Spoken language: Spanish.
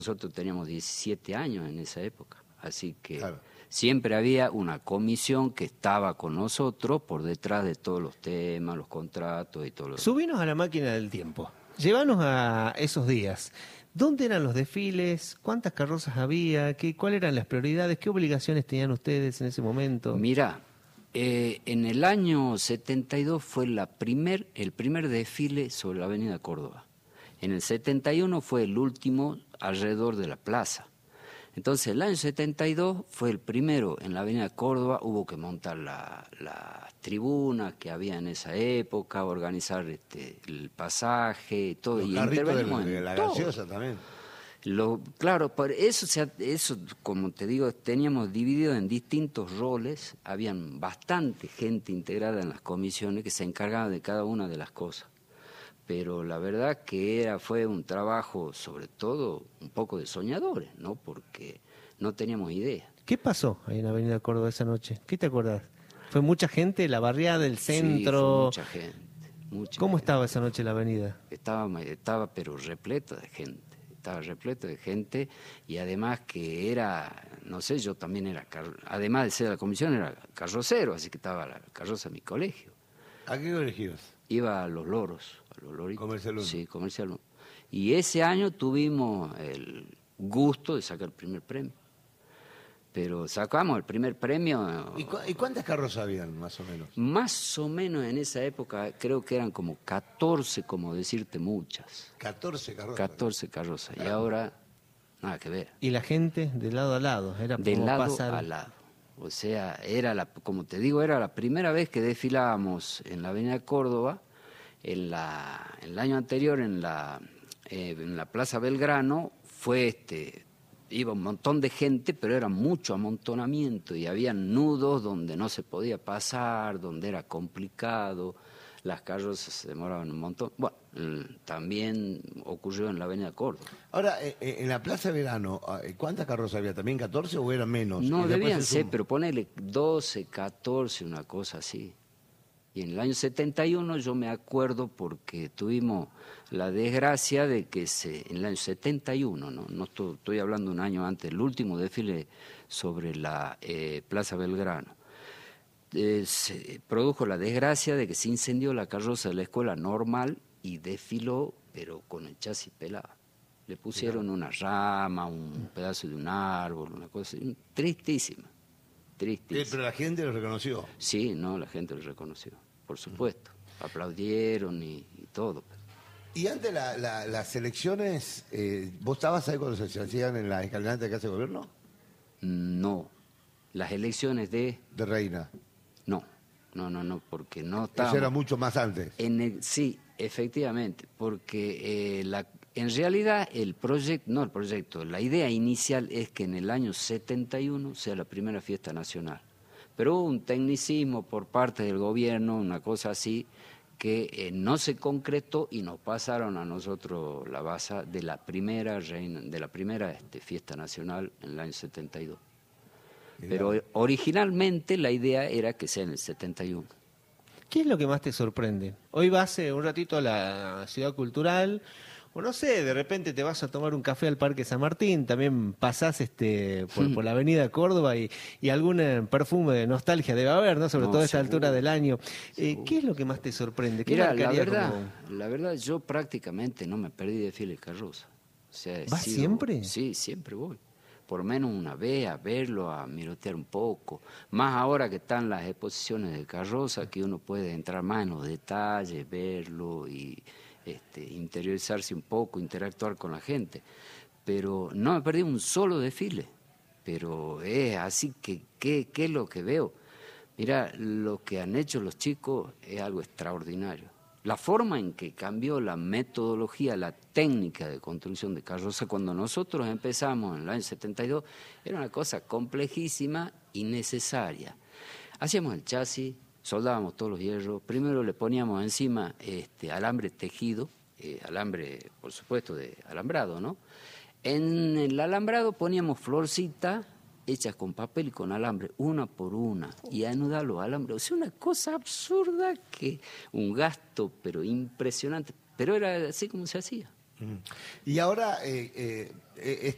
Nosotros teníamos 17 años en esa época, así que Claro. siempre había una comisión que estaba con nosotros por detrás de todos los temas, los contratos y todo lo demás. Subinos a la máquina del tiempo. Llévanos a esos días. ¿Dónde eran los desfiles? ¿Cuántas carrozas había? ¿Cuáles eran las prioridades? ¿Qué obligaciones tenían ustedes en ese momento? Mirá, en el año 72 fue el primer desfile sobre la Avenida Córdoba. En el 71 fue el último alrededor de la plaza. Entonces, el año 72 fue el primero en la Avenida Córdoba, hubo que montar las tribunas que había en esa época, organizar el pasaje, todo. Los y carritos intervenimos de en la todo. gaseosa también. Claro, por eso, eso, como te digo, teníamos dividido en distintos roles, habían bastante gente integrada en las comisiones que se encargaban de cada una de las cosas. Pero la verdad que fue un trabajo, sobre todo, un poco de soñadores, ¿no? Porque no teníamos idea. ¿Qué pasó ahí en Avenida Córdoba esa noche? ¿Qué te acordás? ¿Fue mucha gente, la barriada, el centro? Sí, fue mucha gente. ¿Cómo gente. estaba esa noche la avenida? Estaba pero repleta de gente. Estaba repleto de gente y además que era, no sé, yo también era, además de ser de la comisión, era carrocero, así que estaba la carroza en mi colegio. ¿A qué colegio? Iba a los loros, a los loritos. Comercial 1. Sí, Comercial 1. Y ese año tuvimos el gusto de sacar el primer premio. Pero sacamos el primer premio. ¿Y cuántas carrozas habían, más o menos? Más o menos en esa época, creo que eran como 14, como decirte muchas. 14 carrozas. 14 carrozas. Y ahora, nada que ver. ¿Y la gente de lado a lado? Era De como lado pasar... a lado. O sea, como te digo, era la primera vez que desfilábamos en la Avenida Córdoba. El año anterior en la Plaza Belgrano iba un montón de gente, pero era mucho amontonamiento y había nudos donde no se podía pasar, donde era complicado, las carrozas se demoraban un montón. Bueno, también ocurrió en la Avenida Córdoba. Ahora, en la Plaza Verano, ¿cuántas carrozas había? ¿También 14 o eran menos? No, Y después debían se ser, suma. pero ponele 12, 14, una cosa así. Y en el año 71 yo me acuerdo porque tuvimos la desgracia de que en el año 71, no estoy hablando un año antes, el último desfile sobre la Plaza Belgrano, se produjo la desgracia de que se incendió la carroza de la escuela normal y desfiló, pero con el chasis pelado. Le pusieron una rama, un pedazo de un árbol, una cosa tristísima. Pero la gente lo reconoció. Sí, no, la gente lo reconoció, por supuesto. Aplaudieron y todo. Y antes las elecciones, ¿vos estabas ahí cuando se hacían en la escalinata de Casa de Gobierno? No, las elecciones De Reina. No, porque no Eso estábamos... era mucho más antes. Sí, efectivamente, porque en realidad la idea inicial es que en el año 71 sea la primera fiesta nacional. Pero hubo un tecnicismo por parte del gobierno, una cosa así, que no se concretó y nos pasaron a nosotros la base de la primera fiesta nacional en el año 72. Pero originalmente la idea era que sea en el 71. ¿Qué es lo que más te sorprende? Hoy vas un ratito a la Ciudad Cultural, o no sé, de repente te vas a tomar un café al Parque San Martín, también pasás por la Avenida Córdoba y algún perfume de nostalgia debe haber, ¿no? Sobre todo a esta altura del año. ¿Qué es lo que más te sorprende? ¿Qué Mira, marcaría la verdad, yo prácticamente no me perdí de desfile de carroza. O sea, ¿Vas siempre? Sí, siempre voy. Por lo menos una vez a verlo, a mirotear un poco. Más ahora que están las exposiciones de carroza, que uno puede entrar más en los detalles, verlo y interiorizarse un poco, interactuar con la gente. Pero no me perdí un solo desfile. Pero es así que, ¿qué es lo que veo? Mira, lo que han hecho los chicos es algo extraordinario. La forma en que cambió la metodología, la técnica de construcción de carroza, cuando nosotros empezamos en el año 72, era una cosa complejísima y necesaria. Hacíamos el chasis, soldábamos todos los hierros, primero le poníamos encima alambre tejido, alambre, por supuesto, de alambrado, ¿no? En el alambrado poníamos florcitas hechas con papel y con alambre, una por una, y anudar los alambres. O sea, una cosa absurda, un gasto, pero impresionante. Pero era así como se hacía. Y ahora